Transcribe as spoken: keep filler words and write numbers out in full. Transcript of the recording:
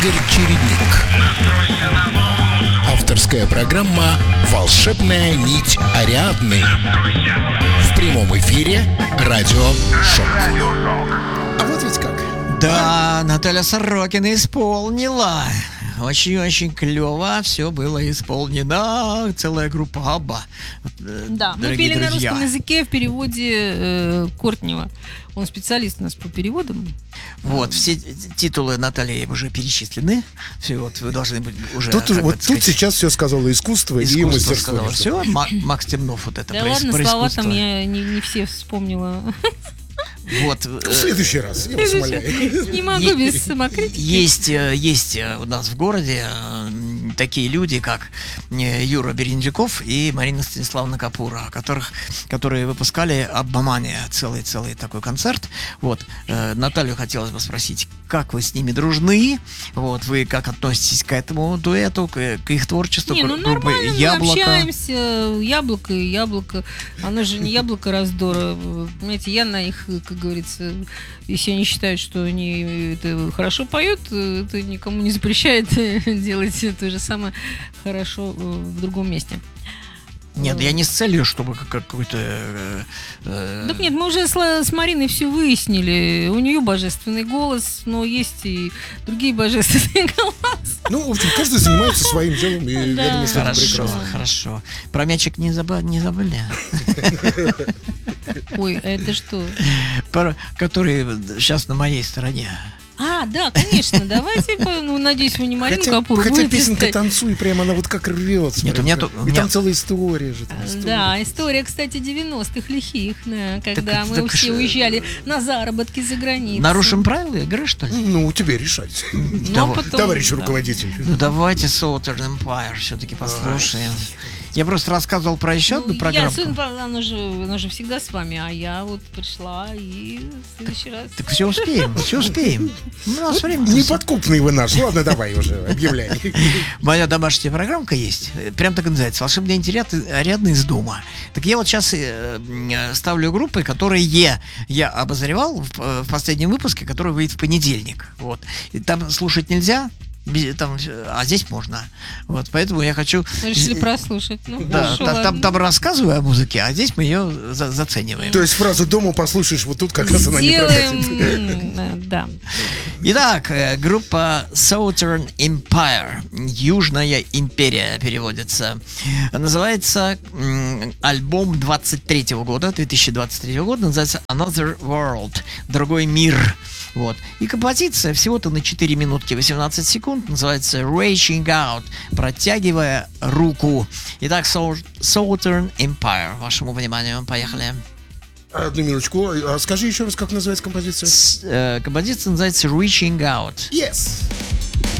Игорь Чередник. Авторская программа «Волшебная нить Ариадны». В прямом эфире радио «Шок». А вот ведь как. Да, Наталья Сорокина исполнила. Очень-очень клево все было исполнено. Целая группа Абба. Да, мы пели на русском языке в переводе э, Кортнева. Он специалист у нас по переводам. Вот, все титулы Натальи уже перечислены. Все, вот вы должны быть уже. Тут, вот тут сказать, сейчас все сказало искусство, искусство и мастерство. Все, Макс Темнов вот это. Да про, ладно, про слова искусство. там я не, не все вспомнила. Вот. В следующий раз, я вас умоляю. Не могу без самокритики. Есть, есть у нас в городе такие люди, как Юра Берендюков и Марина Станиславовна Капура, которых, которые выпускали «Аббамания», целый-целый такой концерт. Вот. Наталью хотелось бы спросить, как вы с ними дружны? Вот. Вы как относитесь к этому дуэту, к, к их творчеству? Не, ну нормально, Яблоко? Мы общаемся. Яблоко и яблоко. Оно же не яблоко раздора. Понимаете, я на их, как говорится, если они считают, что они это хорошо поют, это никому не запрещает делать то же самое хорошо в другом месте. Нет, я не с целью, чтобы какой-то... Э, э... Так нет, мы уже с, с Мариной все выяснили. У нее божественный голос, но есть и другие божественные голоса. Ну, в общем, каждый занимается своим делом, и да. я думаю, что хорошо, это прекрасно. Хорошо. Про мячик не, заба- не забыли? Ой, а это что? Про, который сейчас на моей стороне. А, да, конечно, давайте, ну, надеюсь, вы не Марину хотя, Капуру хотя будете песенка ставить. «Танцуй», прямо она вот как рвется. Нет, у меня, и у меня... там целая история же. Там история. Да, история, кстати, девяностых лихих, да, когда так, мы так все ш... уезжали на заработки за границу. Нарушим правила игры, что ли? Ну, тебе решать. Но потом, Товарищ да. руководитель. Ну, давайте Southern Empire все-таки послушаем. Я просто рассказывал про еще ну, одну программу. Я, она, же, она же всегда с вами, а я вот пришла и в следующий раз... Так все успеем, все успеем. У нас время... Неподкупный вы наш. Ладно, давай уже, объявляй. Моя домашняя программка есть. Прям так и называется. «Волшебные Ариадны из дома». Так я вот сейчас ставлю группы, которые я обозревал в последнем выпуске, который выйдет в понедельник. Вот. И там слушать нельзя. Там, а здесь можно. Вот, поэтому я хочу... Решили прослушать. Ну, да, хорошо, там, там, там рассказываю о музыке, а здесь мы ее за- зацениваем. То есть фразу «дома послушаешь», вот тут как раз она не прокатит. Да. Итак, группа Southern Empire, Южная империя переводится. Называется м, альбом двадцать третьего года, две тысячи двадцать третьего года, называется Another World, другой мир. Вот. И композиция всего-то на четыре минутки восемнадцать секунд, называется Reaching Out, протягивая руку. Итак, Southern Empire, вашему вниманию, поехали. Одну минуточку. А скажи еще раз, как называется композиция? С, э, композиция называется Reaching Out. Yes.